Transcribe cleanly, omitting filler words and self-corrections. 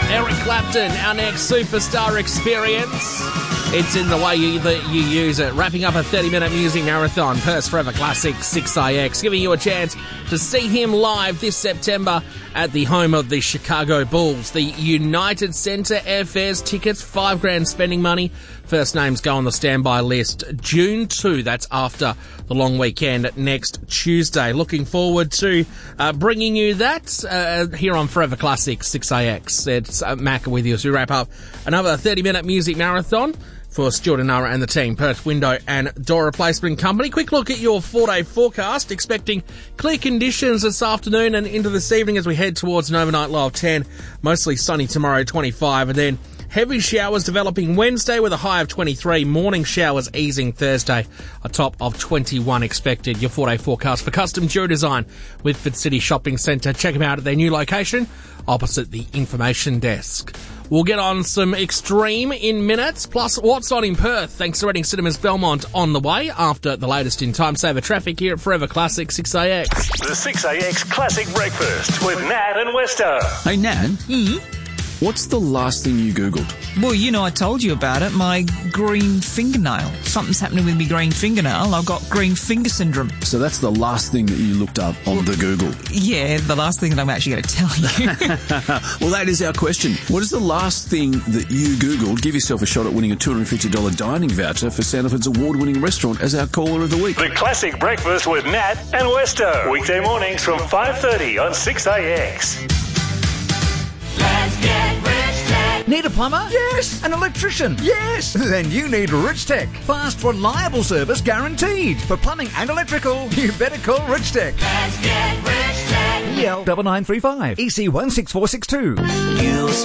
Eric Clapton, our next superstar experience. It's in the way that you use it. Wrapping up a 30-minute music marathon, Perth's Forever Classic 6IX, giving you a chance to see him live this September at the home of the Chicago Bulls. The United Center airfares, tickets, $5,000 spending money. First names go on the standby list June 2. That's after the long weekend next Tuesday. Looking forward to bringing you that here on Forever Classic 6IX. It's Mac with you as we wrap up another 30-minute music marathon for Stuart and Nara and the team, Perth Window and Door Replacement Company. Quick look at your 4-day forecast. Expecting clear conditions this afternoon and into this evening as we head towards an overnight low of 10. Mostly sunny tomorrow, 25. And then heavy showers developing Wednesday with a high of 23. Morning showers easing Thursday, a top of 21 expected. Your 4-day forecast for Custom Jewelry Design, Whitford City Shopping Centre. Check them out at their new location opposite the information desk. We'll get on some extreme in minutes, plus what's on in Perth, thanks to Reading Cinemas Belmont on the way after the latest in time saver traffic here at Forever Classic 6AX. The 6AX Classic Breakfast with Nat and Wester. Hey, Nat. What's the last thing you Googled? Well, you know, I told you about it, my green fingernail. Something's happening with my green fingernail. I've got green finger syndrome. So that's the last thing that you looked up on the Google? Yeah, the last thing that I'm actually going to tell you. Well, that is our question. What is the last thing that you Googled? Give yourself a shot at winning a $250 dining voucher for Sandiford's award-winning restaurant as our caller of the week. The Classic Breakfast with Nat and Wester. Weekday mornings from 5:30 on 6AX. Let's get Rich Tech. Need a plumber? Yes. An electrician? Yes. Then you need Rich Tech. Fast, reliable service guaranteed. For plumbing and electrical, you better call Rich Tech. Let's get Rich Tech. EL 9935 EC 16462. Use